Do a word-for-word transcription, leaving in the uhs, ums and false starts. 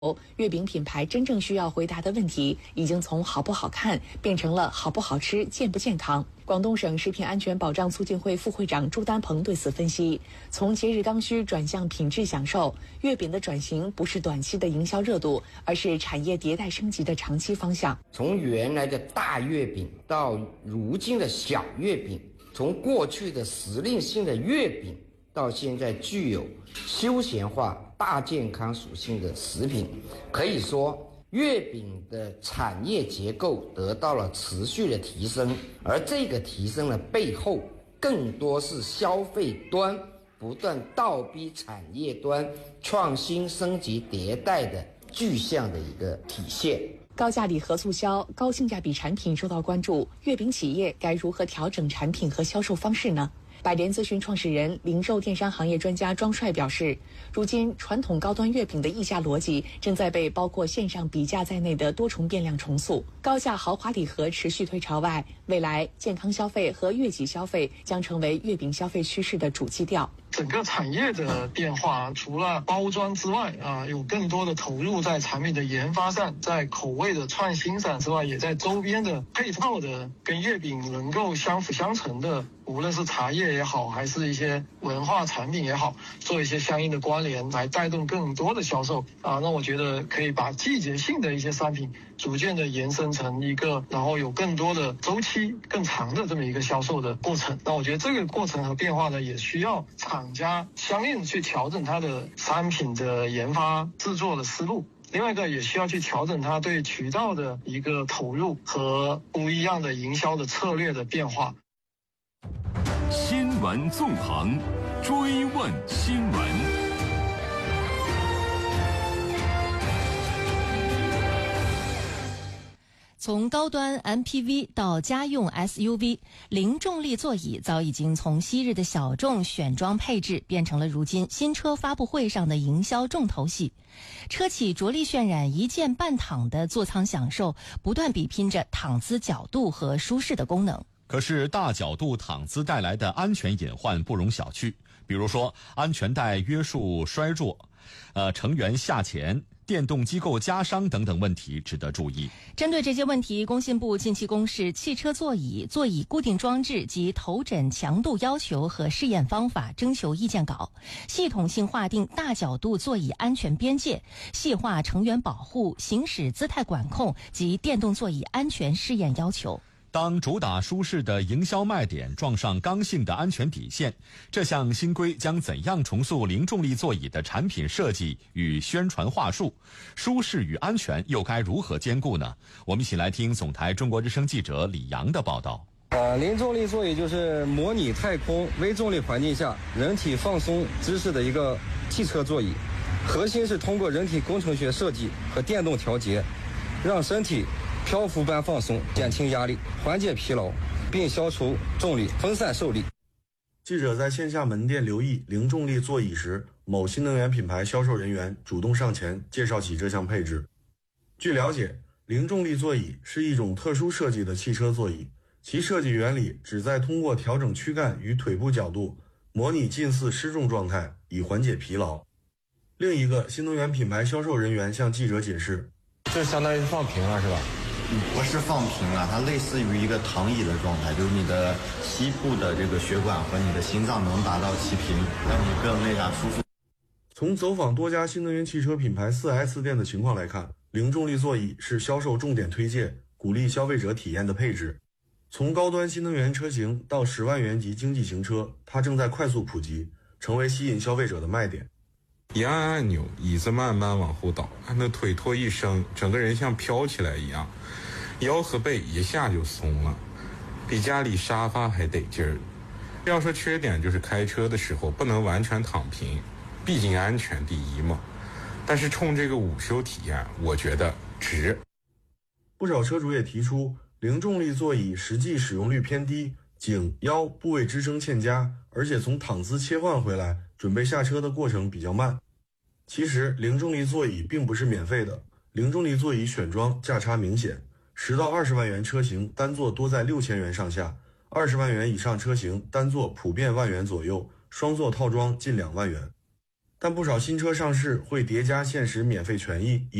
月饼品牌真正需要回答的问题，已经从好不好看变成了好不好吃、健不健康。广东省食品安全保障促进会副会长朱丹鹏对此分析，从节日刚需转向品质享受，月饼的转型不是短期的营销热度，而是产业迭代升级的长期方向。 从原来的大月饼到如今的小月饼，从过去的时令性的月饼到现在具有休闲化、大健康属性的食品，可以说月饼的产业结构得到了持续的提升，而这个提升的背后，更多是消费端不断倒逼产业端创新升级迭代的具象的一个体现。 高价礼盒促销、高性价比产品受到关注，月饼企业该如何调整产品和销售方式呢？百联咨询创始人、零售电商行业专家庄帅表示，如今传统高端月饼的议价逻辑正在被包括线上比价在内的多重变量重塑，高价豪华礼盒持续推潮外，未来健康消费和悦己消费将成为月饼消费趋势的主基调。 整个产业的变化，除了包装之外啊，有更多的投入在产品的研发上，在口味的创新上之外，也在周边的配套的跟月饼能够相辅相成的，无论是茶叶也好，还是一些文化产品也好，做一些相应的关联，来带动更多的销售啊。那我觉得可以把季节性的一些商品逐渐的延伸成一个，然后有更多的周期更长的这么一个销售的过程。那我觉得这个过程和变化呢，也需要厂家相应去调整它的商品的研发制作的思路。另外一个也需要去调整它对渠道的一个投入和不一样的营销的策略的变化。 新闻纵横，追问新闻。 从高端 M P V 到家用 S U V， 零重力座椅早已经从昔日的小众选装配置变成了如今新车发布会上的营销重头戏。车企着力渲染一键半躺的座舱享受，不断比拼着躺姿角度和舒适的功能。 可是大角度躺姿带来的安全隐患不容小觑，比如说安全带约束衰弱，呃，成员下潜、电动机构夹伤等等问题值得注意。 针对这些问题，工信部近期公示汽车座椅、座椅固定装置及头枕强度要求和试验方法征求意见稿，系统性划定大角度座椅安全边界，细化成员保护、行驶姿态管控及电动座椅安全试验要求。 当主打舒适的营销卖点撞上刚性的安全底线，这项新规将怎样重塑零重力座椅的产品设计与宣传话术？舒适与安全又该如何兼顾呢？我们一起来听总台中国之声记者李阳的报道。 呃，零重力座椅就是模拟太空微重力环境下人体放松姿势的一个汽车座椅，核心是通过人体工程学设计和电动调节，让身体漂浮般放松，减轻压力，缓解疲劳，并消除重力，分散受力。 记者在线下门店留意零重力座椅时，某新能源品牌销售人员主动上前介绍起这项配置。据了解，零重力座椅是一种特殊设计的汽车座椅，其设计原理旨在通过调整躯干与腿部角度，模拟近似失重状态，以缓解疲劳。另一个新能源品牌销售人员向记者解释， 这相当于放平了是吧？ 不是放平了，它类似于一个躺椅的状态，就是你的膝部的这个血管和你的心脏能达到齐平，让你更那啥舒服。 从走访多家新能源汽车品牌 四 S 店的情况来看，零重力座椅是销售重点推荐，鼓励消费者体验的配置。从高端新能源车型到十万元级经济型车，它正在快速普及，成为吸引消费者的卖点。 一按按钮，椅子慢慢往后倒，那腿托一伸，整个人像飘起来一样，腰和背一下就松了，比家里沙发还得劲儿。要说缺点，就是开车的时候不能完全躺平，毕竟安全第一嘛。但是冲这个午休体验，我觉得值。 不少车主也提出，零重力座椅实际使用率偏低，颈腰部位支撑欠佳，而且从躺姿切换回来准备下车的过程比较慢。其实零重力座椅并不是免费的，零重力座椅选装价差明显，十到二十万元车型单座多在六千元上下，二十万元以上车型单座普遍万元左右，双座套装近两万元。 但不少新车上市会叠加限时免费权益。